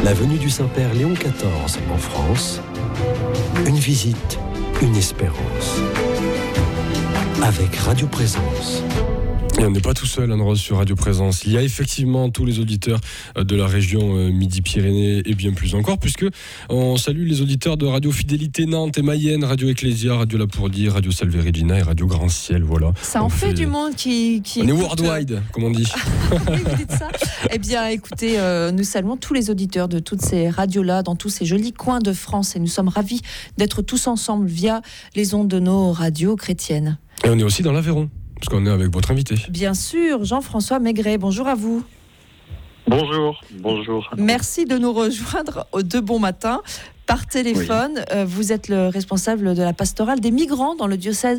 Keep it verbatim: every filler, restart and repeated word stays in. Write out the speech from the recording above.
La venue du Saint-Père Léon quatorze en France, une visite, une espérance. Avec Radio Présence. Et on n'est pas tout seul, Anne-Rose, sur Radio Présence. Il y a effectivement tous les auditeurs de la région Midi-Pyrénées et bien plus encore, puisque on salue les auditeurs de Radio Fidélité Nantes et Mayenne, Radio Ecclésia, Radio Lapourdie, Radio Salve Regina et Radio Grand Ciel. Voilà. Ça en fait, fait du monde qui, qui on écoute... est worldwide, comme on dit. Oui, vous dites ça. Eh bien, écoutez, euh, nous saluons tous les auditeurs de toutes ces radios-là, dans tous ces jolis coins de France, et nous sommes ravis d'être tous ensemble via les ondes de nos radios chrétiennes. Et on est aussi dans l'Aveyron, parce qu'on est avec votre invité. Bien sûr, Jean-François Maigret, bonjour à vous. Bonjour, bonjour. Merci de nous rejoindre de bon matin par téléphone. Oui. Euh, vous êtes le responsable de la pastorale des migrants dans le diocèse